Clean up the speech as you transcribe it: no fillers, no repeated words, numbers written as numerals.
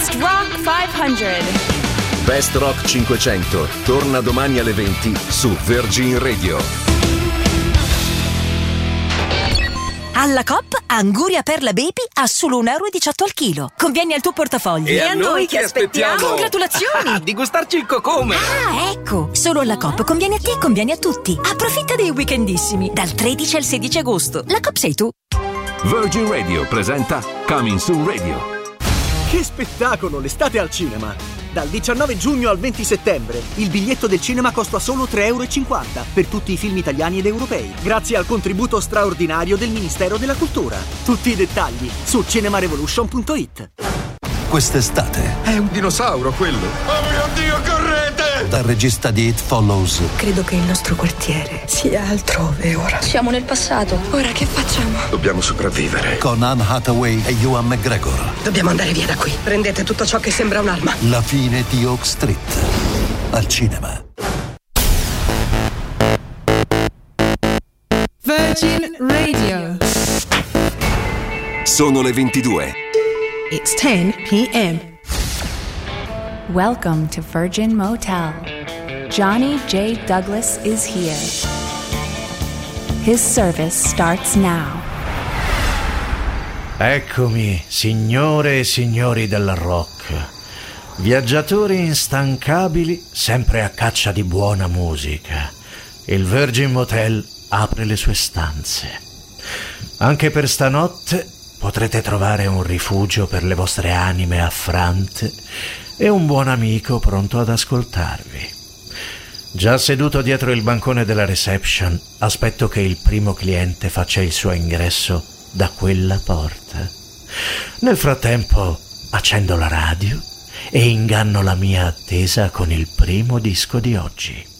Best Rock 500. Best Rock 500 torna domani alle 20 su Virgin Radio. Alla Coop, Anguria Perla Baby a solo €1,18 al chilo. Conviene al tuo portafoglio. E a noi che aspettiamo? Congratulazioni! Di gustarci il cocome. Ah, ecco! Solo alla Coop conviene a te e conviene a tutti. Approfitta dei weekendissimi dal 13 al 16 agosto. La Coop sei tu. Virgin Radio presenta Coming Soon Radio. Che spettacolo, l'estate al cinema! Dal 19 giugno al 20 settembre il biglietto del cinema costa solo €3,50 per tutti i film italiani ed europei, grazie al contributo straordinario del Ministero della Cultura. Tutti i dettagli su cinemarevolution.it. Quest'estate è un dinosauro quello. Oh mio Dio, correte! Dal regista di It Follows. Credo che il nostro quartiere sia altrove ora. Siamo nel passato. Ora che facciamo? Dobbiamo sopravvivere. Con Anne Hathaway e Ewan McGregor. Dobbiamo andare via da qui. Prendete tutto ciò che sembra un'arma. La fine di Oak Street. Al cinema. Virgin Radio. Sono le 22. It's 10 p.m. Welcome to Virgin Motel. Johnny J. Douglas is here. His service starts now. Eccomi, signore e signori del rock. Viaggiatori instancabili, sempre a caccia di buona musica. Il Virgin Motel apre le sue stanze. Anche per stanotte potrete trovare un rifugio per le vostre anime affrante e un buon amico pronto ad ascoltarvi. Già seduto dietro il bancone della reception, aspetto che il primo cliente faccia il suo ingresso da quella porta. Nel frattempo accendo la radio e inganno la mia attesa con il primo disco di oggi.